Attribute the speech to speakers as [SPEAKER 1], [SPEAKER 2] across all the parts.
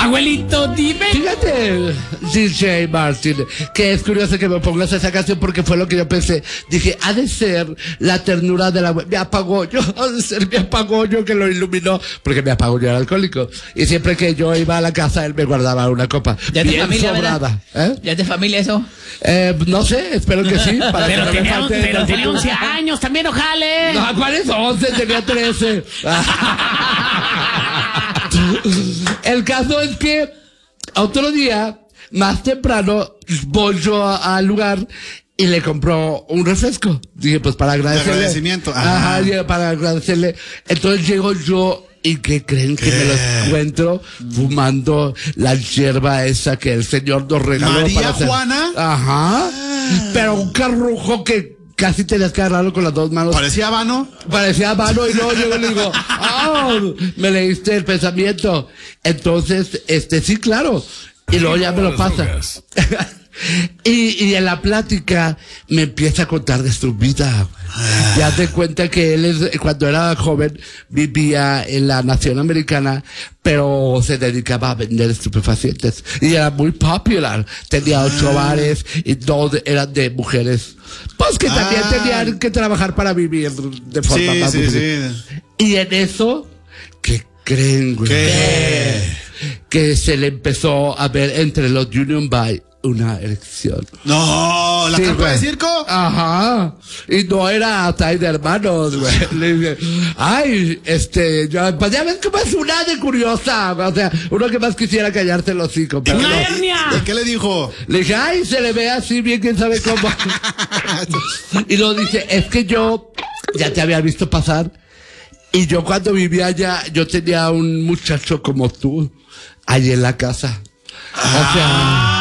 [SPEAKER 1] Abuelito, dime.
[SPEAKER 2] Fíjate, DJ Martin, que es curioso que me pongas esa canción porque fue lo que yo pensé. Dije, ha de ser la ternura de la abuela. Me apagó yo, ha de ser mi apagollo que lo iluminó, porque mi apagollo era alcohólico. Y siempre que yo iba a la casa, él me guardaba una copa.
[SPEAKER 1] ¿Ya es de
[SPEAKER 2] bien
[SPEAKER 1] familia,
[SPEAKER 2] sobrada.
[SPEAKER 1] ¿Ya es de familia eso?
[SPEAKER 2] No sé, espero que sí. Para
[SPEAKER 1] Pero
[SPEAKER 2] que no me falte el
[SPEAKER 1] tenía
[SPEAKER 2] futuro.
[SPEAKER 1] 11 años, también ojale.
[SPEAKER 2] No, ¿cuáles 11? Tenía 13. El caso es que otro día, más temprano, voy yo al lugar y le compró un refresco. Dije, pues para agradecerle.
[SPEAKER 3] De agradecimiento.
[SPEAKER 2] Ajá, para agradecerle. Entonces llego yo y ¿qué creen? Que me lo encuentro fumando la hierba esa que el señor nos regaló.
[SPEAKER 3] ¿María
[SPEAKER 2] para hacer.
[SPEAKER 3] Juana?
[SPEAKER 2] Ajá. Pero un carrujo que casi tenías que agarrarlo con las dos manos.
[SPEAKER 3] ¿Parecía habano?
[SPEAKER 2] Parecía habano y luego yo le digo, me leíste el pensamiento. Entonces, sí, claro. Y luego ya me lo pasa. Y en la plática me empieza a contar de su vida. Ya te cuenta que él cuando era joven vivía en la nación americana, pero se dedicaba a vender estupefacientes. Y era muy popular. Tenía 8 bares y 2 eran de mujeres. Pues que también tenían que trabajar para vivir de forma más difícil. Y en eso, ¿qué creen, güey? Que se le empezó a ver entre los Union Bay una erección.
[SPEAKER 3] No, ¿la carpa de circo?
[SPEAKER 2] Ajá. Y no era hasta de hermanos, güey. Le dije, ay, pues ya ves cómo es una de curiosa. O sea, uno que más quisiera callarse el hocico. Pero
[SPEAKER 1] ¡Una hernia!
[SPEAKER 3] ¿De qué le dijo?
[SPEAKER 2] Le dije, ay, se le ve así bien, quién sabe cómo. Y luego dice, es que yo ya te había visto pasar. Y yo cuando vivía allá, yo tenía un muchacho como tú, allí en la casa. O sea,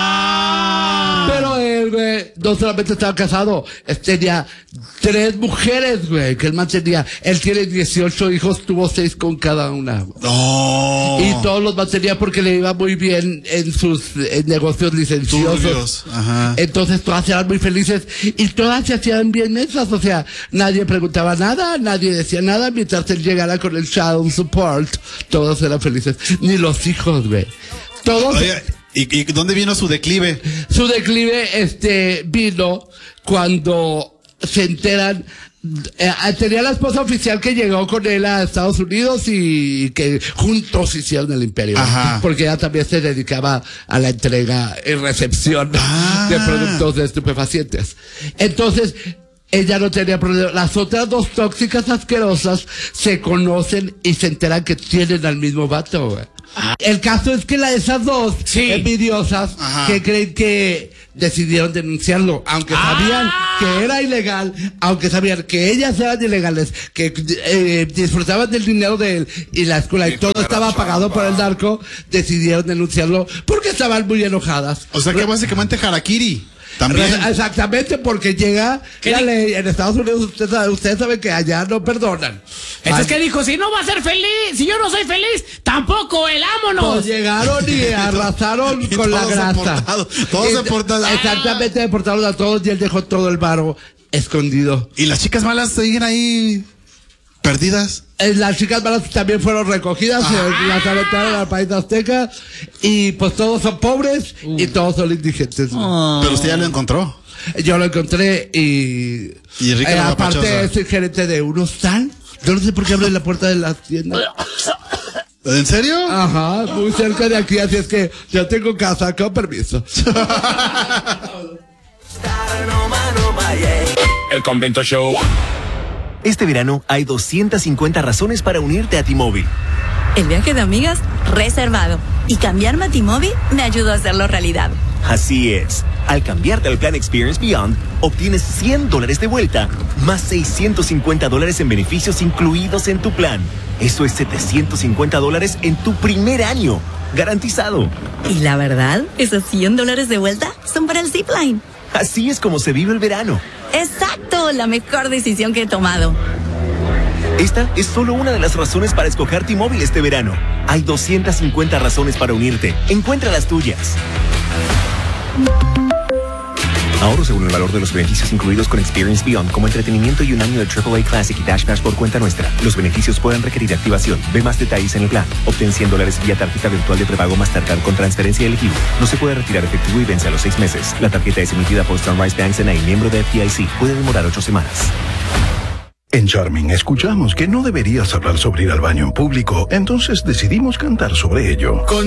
[SPEAKER 2] pero él, güey, no solamente estaba casado, tenía 3 mujeres, güey, que él mantenía. Él tiene 18 hijos, tuvo 6 con cada una.
[SPEAKER 3] No.
[SPEAKER 2] Y todos los mantenía porque le iba muy bien en sus negocios licenciosos.
[SPEAKER 3] Ajá.
[SPEAKER 2] Entonces todas eran muy felices y todas se hacían bien mesas. O sea, nadie preguntaba nada, nadie decía nada. Mientras él llegara con el child support, todos eran felices. Ni los hijos, güey. Todos.
[SPEAKER 3] Oye, ¿y dónde vino su declive?
[SPEAKER 2] Su declive, vino cuando se enteran. Tenía la esposa oficial que llegó con él a Estados Unidos y que juntos hicieron el imperio.
[SPEAKER 3] Ajá.
[SPEAKER 2] Porque ella también se dedicaba a la entrega y recepción de productos de estupefacientes. Entonces, ella no tenía problema. Las otras 2 tóxicas asquerosas se conocen y se enteran que tienen al mismo vato, güey. El caso es que esas 2 envidiosas que creen que decidieron denunciarlo, aunque sabían que era ilegal, aunque sabían que ellas eran ilegales, que disfrutaban del dinero de él y la escuela y todo estaba pagado por el narco, decidieron denunciarlo porque estaban muy enojadas.
[SPEAKER 3] O sea que básicamente harakiri. También.
[SPEAKER 2] Exactamente, porque llega la ley en Estados Unidos, usted sabe que allá no perdonan.
[SPEAKER 1] Entonces, ¿qué dijo? Si no va a ser feliz, si yo no soy feliz, tampoco el ámonos.
[SPEAKER 2] Pues llegaron y arrasaron con la grasa.
[SPEAKER 3] Todos deportados.
[SPEAKER 2] Exactamente, deportaron a todos y él dejó todo el varo escondido.
[SPEAKER 3] ¿Y las chicas malas siguen ahí perdidas?
[SPEAKER 2] Las chicas malas también fueron recogidas, las aventaron al país azteca y pues todos son pobres y todos son indigentes.
[SPEAKER 3] Pero usted ya lo encontró.
[SPEAKER 2] Yo lo encontré y
[SPEAKER 3] rica
[SPEAKER 2] aparte es el gerente de un hostal. Yo no sé por qué abre la puerta de la tienda.
[SPEAKER 3] ¿En serio?
[SPEAKER 2] Ajá, muy cerca de aquí, así es que yo tengo casa, con permiso.
[SPEAKER 4] El Convento Show.
[SPEAKER 5] Este verano hay 250 razones para unirte a T-Mobile.
[SPEAKER 6] El viaje de amigas, reservado. Y cambiarme a T-Mobile me ayudó a hacerlo realidad.
[SPEAKER 5] Así es. Al cambiarte al plan Experience Beyond, obtienes $100 de vuelta, más $650 en beneficios incluidos en tu plan. Eso es $750 en tu primer año. Garantizado.
[SPEAKER 6] Y la verdad, esos $100 de vuelta son para el Zipline.
[SPEAKER 5] Así es como se vive el verano.
[SPEAKER 6] ¡Exacto! La mejor decisión que he tomado.
[SPEAKER 5] Esta es solo una de las razones para escoger T-Mobile este verano. Hay 250 razones para unirte. Encuentra las tuyas. Ahorro según el valor de los beneficios incluidos con Experience Beyond, como entretenimiento y un año de AAA Classic y Dash Pass por cuenta nuestra. Los beneficios pueden requerir activación. Ve más detalles en el plan. Obtén $100 vía tarjeta virtual de prepago Mastercard con transferencia elegible. No se puede retirar efectivo y vence a los 6 meses. La tarjeta es emitida por Sunrise Banks N.A., miembro de FDIC. Puede demorar 8 semanas.
[SPEAKER 4] En Charming escuchamos que no deberías hablar sobre ir al baño en público, entonces decidimos cantar sobre ello.